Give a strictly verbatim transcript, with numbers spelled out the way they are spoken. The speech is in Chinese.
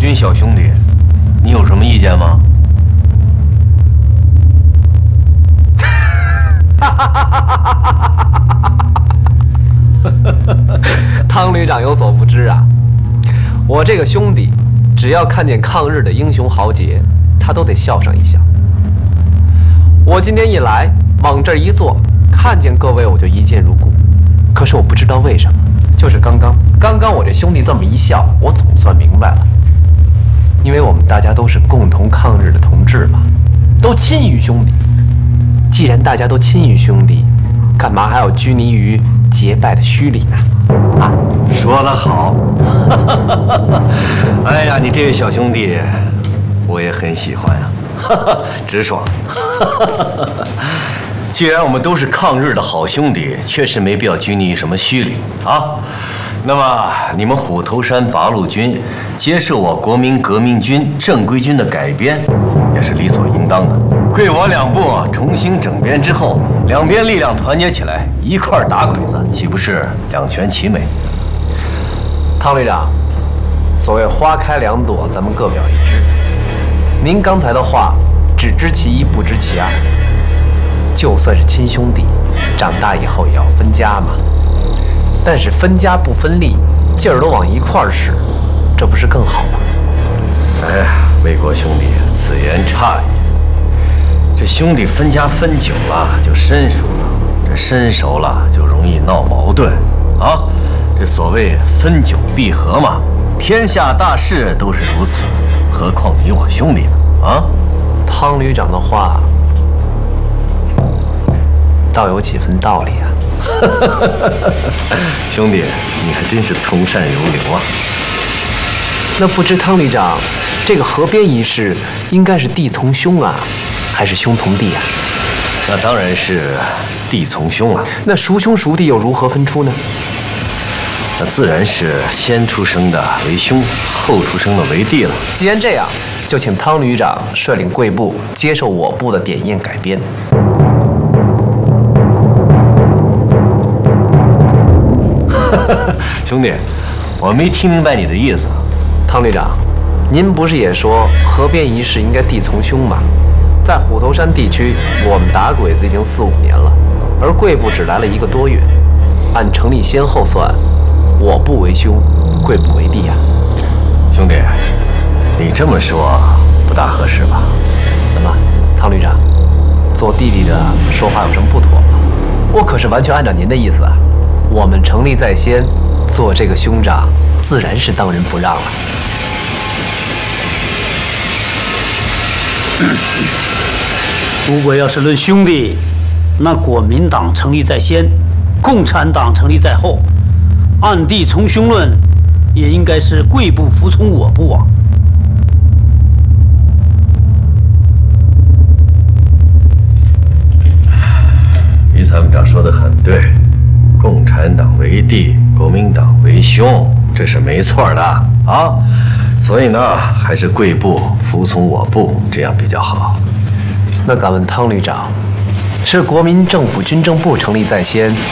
军小兄弟，你有什么意见吗？ 汤旅长有所不知啊，我这个兄弟，只要看见抗日的英雄豪杰，他都得笑上一笑。我今天一来，往这儿一坐，看见各位我就一见如故。可是我不知道为什么，就是刚刚，刚刚我这兄弟这么一笑，我总算明白了。因为我们大家都是共同抗日的同志嘛，都亲于兄弟。既然大家都亲于兄弟，干嘛还要拘泥于结拜的虚礼呢？啊， 说得好！哎呀，你这位小兄弟，我也很喜欢呀、啊，直爽。既然我们都是抗日的好兄弟，确实没必要拘泥于什么虚礼啊。那么，你们虎头山八路军接受我国民革命军正规军的改编，也是理所应当的。贵我两部重新整编之后，两边力量团结起来，一块打鬼子，岂不是两全其美？ 汤旅长，所谓花开两朵，咱们各表一枝。您刚才的话，只知其一，不知其二。就算是亲兄弟，长大以后也要分家嘛。但是分家不分利，劲儿都往一块儿使，这不是更好吗？ 哎，魏国兄弟，此言差矣。这兄弟分家分久了就生疏了，这生熟了就容易闹矛盾啊。这所谓分久必合嘛，天下大事都是如此，何况你我兄弟呢？啊， 汤旅长的话倒有几分道理啊。 兄弟，你还真是从善如流啊。 那不知汤旅长，这个合编仪式应该是弟从兄啊，还是兄从弟啊？ 那当然是弟从兄了。 那孰兄孰弟又如何分出呢？ 那自然是先出生的为兄，后出生的为弟了。 既然这样，就请汤旅长率领贵部接受我部的点验改编。 兄弟，我没听明白你的意思。 汤旅长，您不是也说合编仪式应该弟从兄吗？在虎头山地区，我们打鬼子已经四五年了，而贵部只来了一个多月。按成立先后算，我部为兄，贵部为弟呀、啊。 兄弟，你这么说不大合适吧？ 怎么，汤旅长，做弟弟的说话有什么不妥吗？我可是完全按照您的意思啊。我们成立在先，做这个兄长，自然是当仁不让了。 如果要是论兄弟，那国民党成立在先，共产党成立在后，按弟从兄论，也应该是贵部服从我部啊。 于参谋长说得很对。共产党为弟，国民党为兄，这是没错的啊。所以呢，还是贵部服从我部，这样比较好。 那敢问汤旅长，是国民政府军政部成立在先，